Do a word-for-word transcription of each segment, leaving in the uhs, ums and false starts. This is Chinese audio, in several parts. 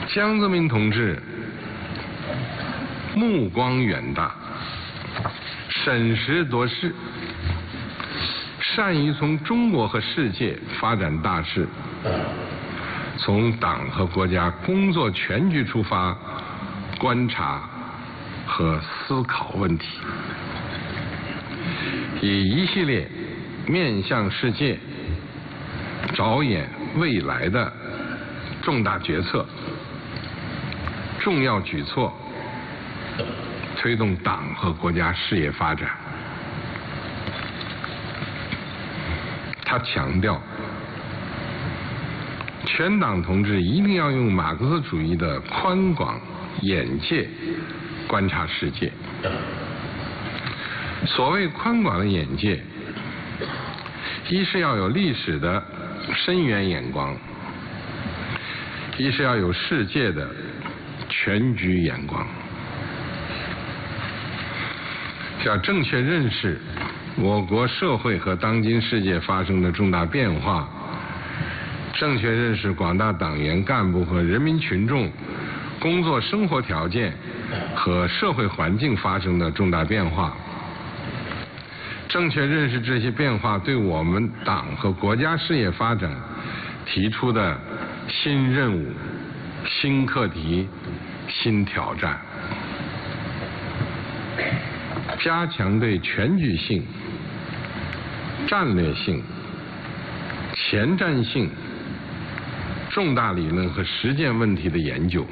江泽民同志目光远大，审时度势，善于从中国和世界发展大势，从党和国家工作全局出发观察和思考问题，以一系列面向世界、着眼未来的重大决策、重要举措，推动党和国家事业发展。他强调，全党同志一定要用马克思主义的宽广眼界观察世界。所谓宽广的眼界，一是要有历史的深远眼光，一是要有世界的全局眼光，要正确认识我国社会和当今世界发生的重大变化，正确认识广大党员干部和人民群众工作生活条件和社会环境发生的重大变化，正确认识这些变化对我们党和国家事业发展提出的新任务、新课题、新挑战，加强对全局性、战略性、前瞻性重大理论和实践问题的研究。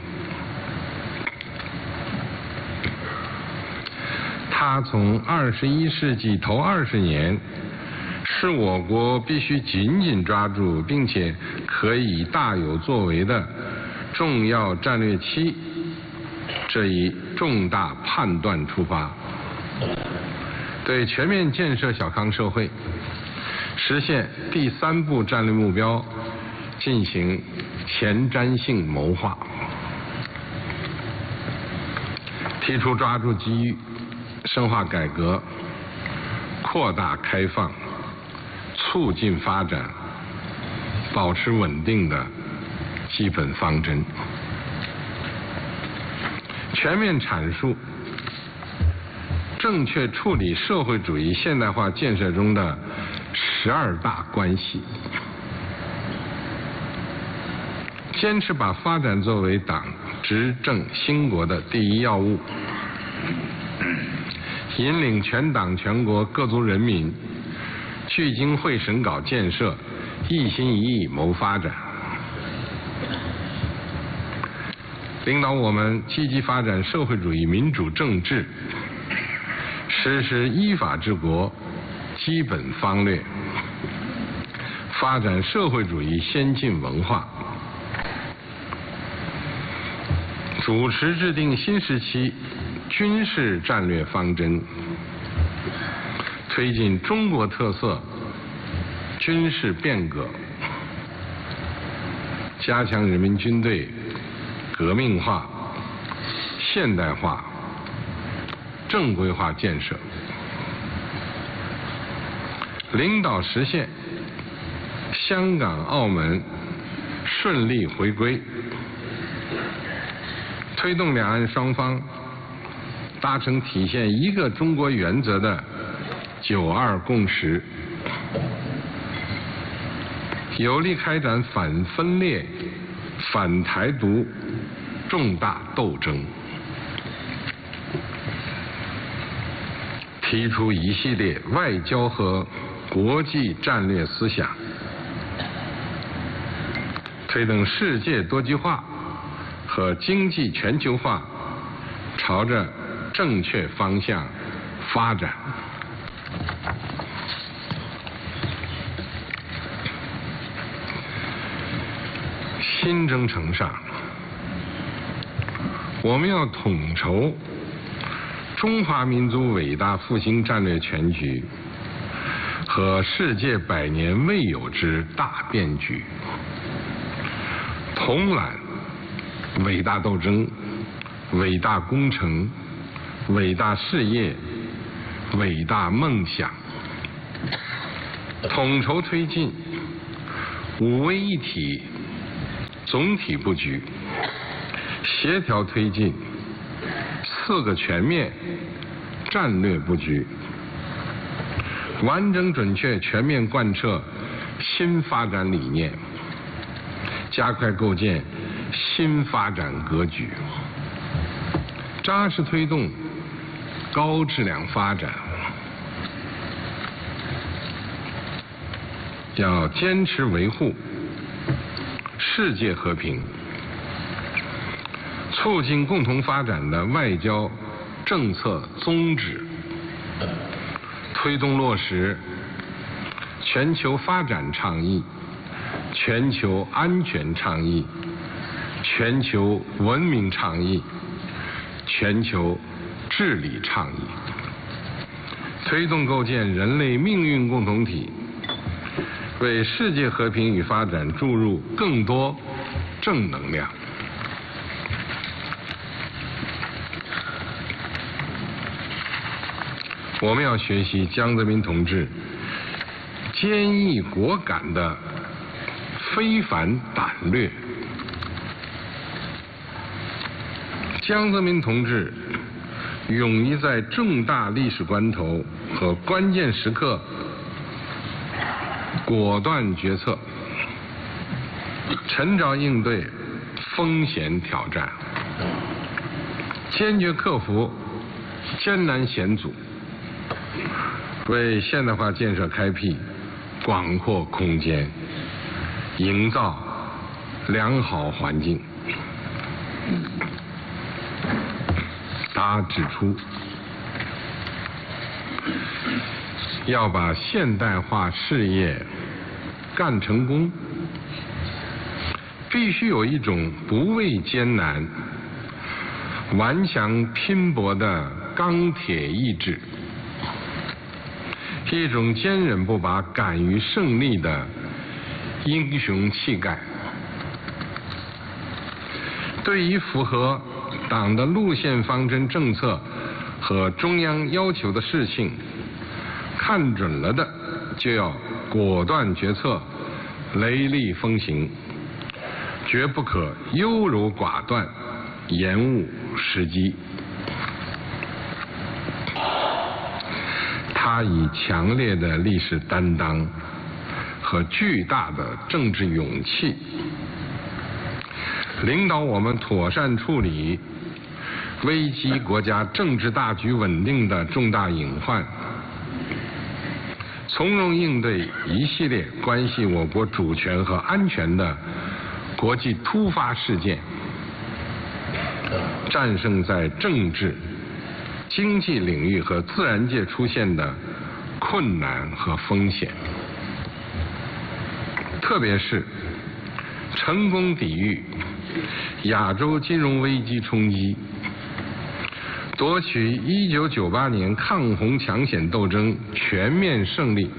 他从二十一世纪头二十年是我国必须紧紧抓住并且可以大有作为的重要战略期这一重大判断出发，对全面建设小康社会、实现第三步战略目标进行前瞻性谋划，提出抓住机遇、深化改革、扩大开放、促进发展、保持稳定的基本方针，全面阐述正确处理社会主义现代化建设中的十二大关系，坚持把发展作为党执政兴国的第一要务，引领全党全国各族人民聚精会神搞建设，一心一意谋发展，领导我们积极发展社会主义民主政治，实施依法治国基本方略，发展社会主义先进文化，主持制定新时期军事战略方针，推进中国特色军事变革，加强人民军队革命化、现代化、正规化建设，领导实现香港、澳门顺利回归，推动两岸双方达成体现一个中国原则的九二共识，有力开展反分裂、反台独重大斗争，提出一系列外交和国际战略思想，推动世界多极化和经济全球化朝着正确方向发展。新征程上，我们要统筹中华民族伟大复兴战略全局和世界百年未有之大变局，统揽伟大斗争、伟大工程、伟大事业、伟大梦想，统筹推进五位一体总体布局， 协调推进四个全面战略布局，完整准确全面贯彻新发展理念，加快构建新发展格局，扎实推动高质量发展。要坚持维护世界和平，促进共同发展的外交政策宗旨，推动落实全球发展倡议、全球安全倡议、全球文明倡议、全球治理倡议，推动构建人类命运共同体，为世界和平与发展注入更多正能量。我们要学习江泽民同志坚毅果敢的非凡胆略。江泽民同志勇于在重大历史关头和关键时刻果断决策，沉着应对风险挑战，坚决克服艰难险阻，为现代化建设开辟广阔空间，营造良好环境。他指出，要把现代化事业干成功，必须有一种不畏艰难、顽强拼搏的钢铁意志，一种坚韧不拔、敢于胜利的英雄气概。对于符合党的路线方针政策和中央要求的事情，看准了的就要果断决策，雷厉风行，绝不可优柔寡断，延误时机。他以强烈的历史担当和巨大的政治勇气，领导我们妥善处理危及国家政治大局稳定的重大隐患，从容应对一系列关系我国主权和安全的国际突发事件，战胜在政治、经济领域和自然界出现的困难和风险，特别是成功抵御亚洲金融危机冲击，夺取一九九八年抗洪抢险斗争全面胜利，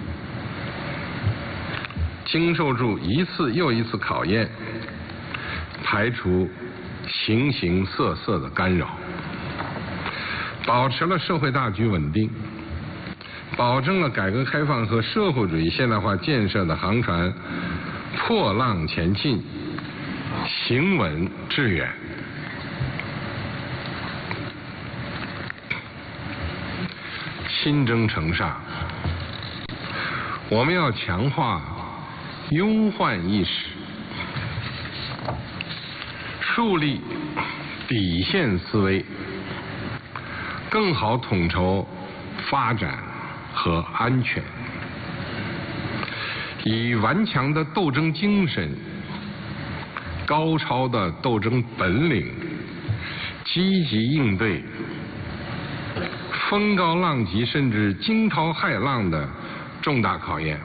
经受住一次又一次考验，排除形形色色的干扰，保持了社会大局稳定，保证了改革开放和社会主义现代化建设的航船破浪前进，行稳致远。新征程上，我们要强化忧患意识，树立底线思维，更好统筹发展和安全，以顽强的斗争精神、高超的斗争本领，积极应对风高浪急甚至惊涛骇浪的重大考验，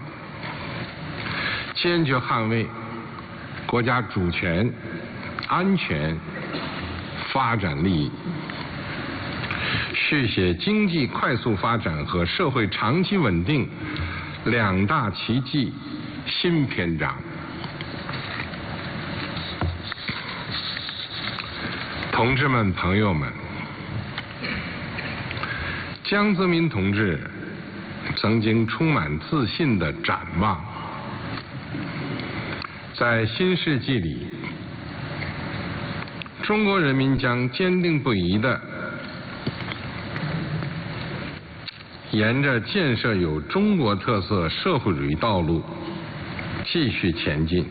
坚决捍卫国家主权、安全、发展利益，续写经济快速发展和社会长期稳定两大奇迹新篇章。同志们、朋友们，江泽民同志曾经充满自信地展望，在新世纪里中国人民将坚定不移地沿着建设有中国特色社会主义道路继续前进。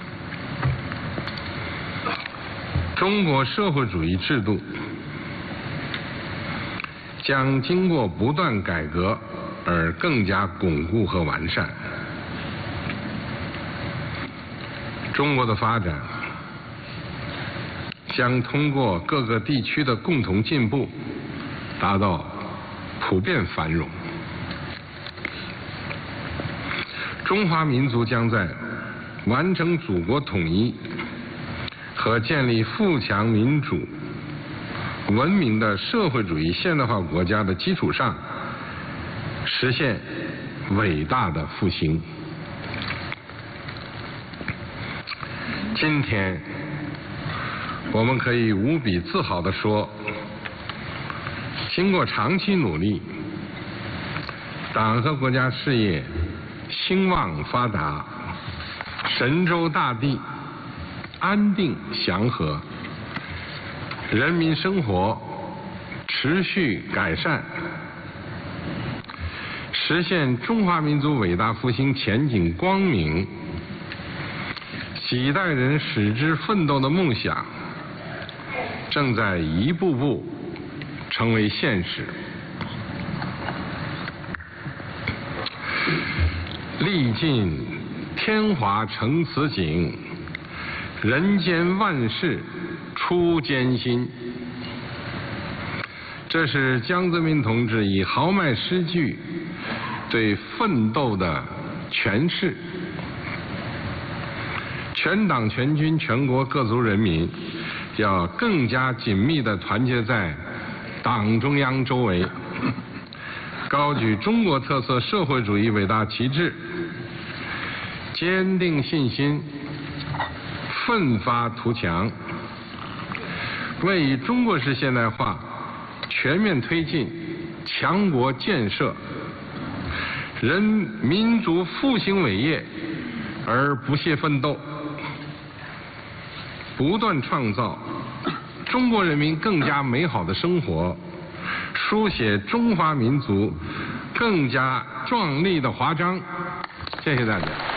中国社会主义制度将经过不断改革而更加巩固和完善。中国的发展将通过各个地区的共同进步，达到普遍繁荣。中华民族将在完成祖国统一和建立富强民主文明的社会主义现代化国家的基础上，实现伟大的复兴。今天我们可以无比自豪地说，经过长期努力，党和国家事业兴旺发达，神州大地安定祥和，人民生活持续改善，实现中华民族伟大复兴前景光明，几代人矢志奋斗的梦想正在一步步成为现实。历尽天华成此景，人间万事出艰辛。这是江泽民同志以豪迈诗句对奋斗的诠释。全党全军全国各族人民要更加紧密地团结在党中央周围，高举中国特色社会主义伟大旗帜，坚定信心，奋发图强，为以中国式现代化全面推进强国建设、人民族复兴伟业而不懈奋斗，不断创造中国人民更加美好的生活，书写中华民族更加壮丽的华章。谢谢大家。